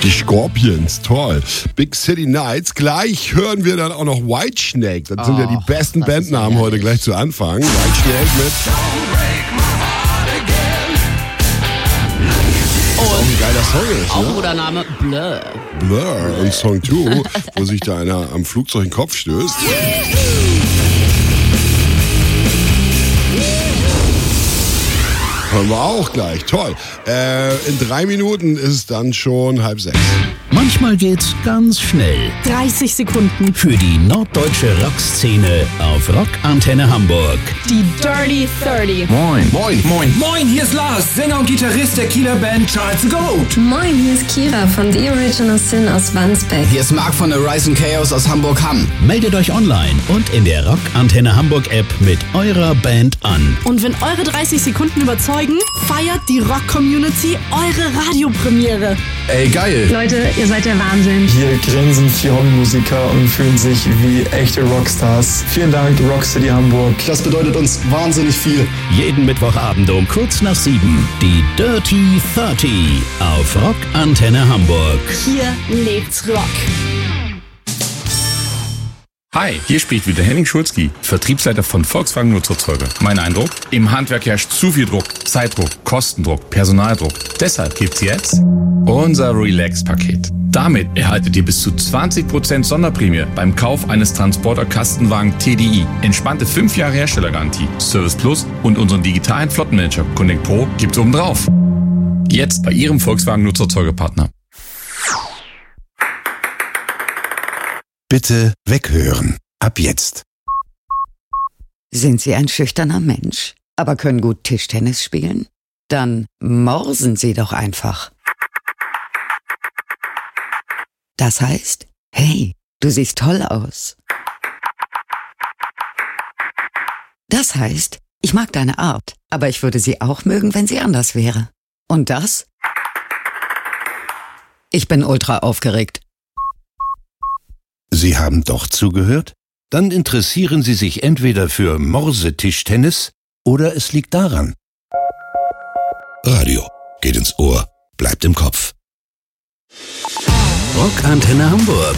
Die Scorpions, toll. Big City Nights. Gleich hören wir dann auch noch Whitesnake. Das sind ja die besten Bandnamen heute gleich zu Anfang. Whitesnake mit... Und ein geiler Song ist, auch ein guter Name, Blur. Blur und Song 2, wo sich da einer am Flugzeug in den Kopf stößt. Hören wir auch gleich, toll. In 3 Minuten ist es dann schon 5:30. Manchmal geht's ganz schnell. 30 Sekunden. Für die norddeutsche Rockszene auf Rockantenne Hamburg. Die Dirty 30. Moin. Moin. Moin. Moin, hier ist Lars, Sänger und Gitarrist der Kieler Band Charles the Goat. Moin, hier ist Kira von The Original Sin aus Wandsbek. Hier ist Marc von The Rise and Chaos aus Hamburg-Hamm. Meldet euch online und in der Rockantenne Hamburg App mit eurer Band an. Und wenn eure 30 Sekunden überzeugen, feiert die Rock-Community eure Radiopremiere. Ey, geil. Leute, ihr seid der Wahnsinn. Hier grinsen 4 Hobbymusiker und fühlen sich wie echte Rockstars. Vielen Dank, Rockcity Hamburg. Das bedeutet uns wahnsinnig viel. Jeden Mittwochabend um kurz nach 7. Die Dirty 30 auf Rockantenne Hamburg. Hier lebt's Rock. Hi, hier spricht wieder Henning Schulzki, Vertriebsleiter von Volkswagen Nutzerzeuge. Mein Eindruck? Im Handwerk herrscht zu viel Druck, Zeitdruck, Kostendruck, Personaldruck. Deshalb gibt's jetzt unser Relax-Paket. Damit erhaltet ihr bis zu 20% Sonderprämie beim Kauf eines Transporter-Kastenwagen TDI. Entspannte 5 Jahre Herstellergarantie, Service Plus und unseren digitalen Flottenmanager Connect Pro gibt's obendrauf. Jetzt bei Ihrem Volkswagen Nutzerzeugepartner. Bitte weghören. Ab jetzt. Sind Sie ein schüchterner Mensch, aber können gut Tischtennis spielen? Dann morsen Sie doch einfach. Das heißt, hey, du siehst toll aus. Das heißt, ich mag deine Art, aber ich würde sie auch mögen, wenn sie anders wäre. Und das? Ich bin ultra aufgeregt. Sie haben doch zugehört? Dann interessieren Sie sich entweder für Morsetischtennis oder es liegt daran. Radio geht ins Ohr, bleibt im Kopf. Rockantenne Hamburg.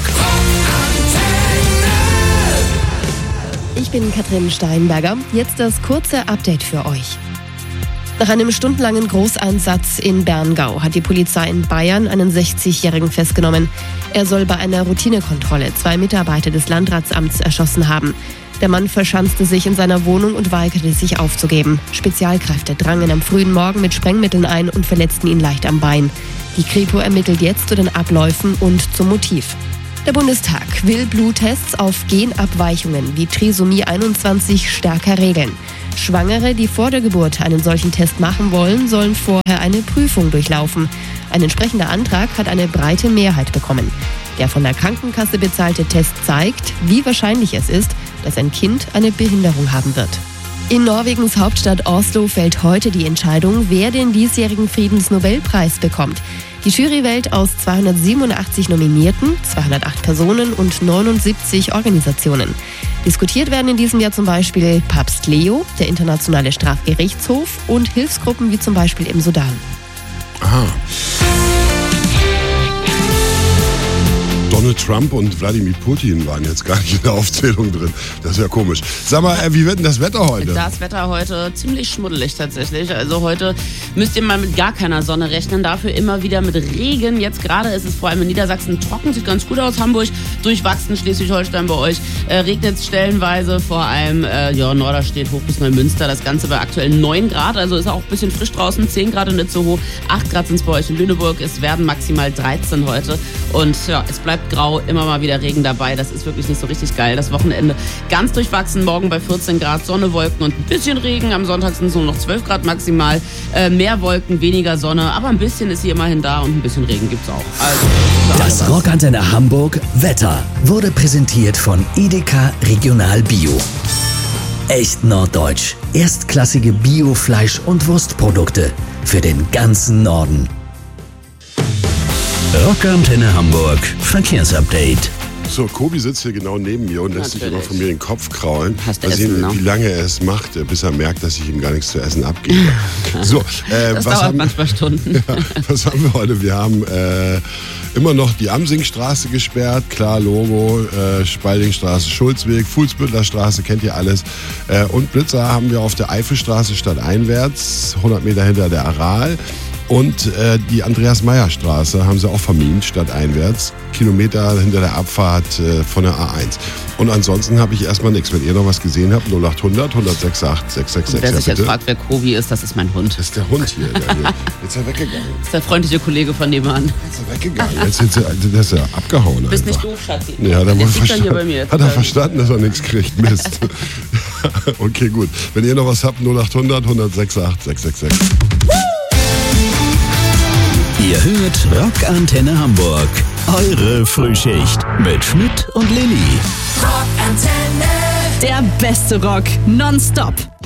Ich bin Katrin Steinberger. Jetzt das kurze Update für euch. Nach einem stundenlangen Großeinsatz in Berngau hat die Polizei in Bayern einen 60-Jährigen festgenommen. Er soll bei einer Routinekontrolle 2 Mitarbeiter des Landratsamts erschossen haben. Der Mann verschanzte sich in seiner Wohnung und weigerte sich aufzugeben. Spezialkräfte drangen am frühen Morgen mit Sprengmitteln ein und verletzten ihn leicht am Bein. Die Kripo ermittelt jetzt zu den Abläufen und zum Motiv. Der Bundestag will Bluttests auf Genabweichungen wie Trisomie 21 stärker regeln. Schwangere, die vor der Geburt einen solchen Test machen wollen, sollen vorher eine Prüfung durchlaufen. Ein entsprechender Antrag hat eine breite Mehrheit bekommen. Der von der Krankenkasse bezahlte Test zeigt, wie wahrscheinlich es ist, dass ein Kind eine Behinderung haben wird. In Norwegens Hauptstadt Oslo fällt heute die Entscheidung, wer den diesjährigen Friedensnobelpreis bekommt. Die Jury wählt aus 287 Nominierten, 208 Personen und 79 Organisationen. Diskutiert werden in diesem Jahr zum Beispiel Papst Leo, der Internationale Strafgerichtshof und Hilfsgruppen wie zum Beispiel im Sudan. Aha. Donald Trump und Wladimir Putin waren jetzt gar nicht in der Aufzählung drin. Das ist ja komisch. Sag mal, wie wird denn das Wetter heute? Das Wetter heute ziemlich schmuddelig tatsächlich. Also heute müsst ihr mal mit gar keiner Sonne rechnen. Dafür immer wieder mit Regen. Jetzt gerade ist es vor allem in Niedersachsen trocken. Sieht ganz gut aus. Hamburg durchwachsen. Schleswig-Holstein bei euch regnet es stellenweise. Vor allem Norderstedt hoch bis Neumünster. Das Ganze bei aktuell 9 Grad. Also ist auch ein bisschen frisch draußen. 10 Grad in Itzehoe. 8 Grad sind es bei euch in Lüneburg. Es werden maximal 13 heute. Und ja, es bleibt grau, immer mal wieder Regen dabei. Das ist wirklich nicht so richtig geil. Das Wochenende ganz durchwachsen. Morgen bei 14 Grad, Sonne, Wolken und ein bisschen Regen. Am Sonntag sind es nur noch 12 Grad maximal. Mehr Wolken, weniger Sonne. Aber ein bisschen ist hier immerhin da und ein bisschen Regen gibt's auch. Also, das Rockantenne Hamburg Wetter wurde präsentiert von Edeka Regional Bio. Echt norddeutsch. Erstklassige Bio-Fleisch- und Wurstprodukte für den ganzen Norden. Rockantenne Hamburg Verkehrsupdate. So, Kobi sitzt hier genau neben mir und lässt sich immer von mir den Kopf kraulen. Hast du mal sehen, Essen, ne? wie lange er es macht, bis er merkt, dass ich ihm gar nichts zu essen abgebe. So, das dauert manchmal Stunden. Ja, was haben wir heute? Wir haben immer noch die Amsingstraße gesperrt, klar, Logo, Spaldingstraße, Schulzweg, Fuhlsbüttler Straße, kennt ihr alles. Und Blitzer haben wir auf der Eifelstraße stadteinwärts, 100 Meter hinter der Aral. Und die Andreas-Meyer-Straße haben sie auch vermint, stadteinwärts, Kilometer hinter der Abfahrt von der A1. Und ansonsten habe ich erstmal nichts. Wenn ihr noch was gesehen habt, 0800 168 666. Wer sich jetzt fragt, wer Kobi ist, das ist mein Hund. Das ist der Hund hier. Jetzt ist er weggegangen. Das ist der freundliche Kollege von nebenan. Jetzt ist er weggegangen. Der ist ja abgehauen. Du bist nicht doof, Schatzi. Nee, hat er hier bei mir. Hat er verstanden, dass er nichts kriegt? Mist. Okay, gut. Wenn ihr noch was habt, 0800 168 666. Ihr hört Rockantenne Hamburg. Eure Frühschicht mit Schmidt und Lilly. Rockantenne. Der beste Rock nonstop.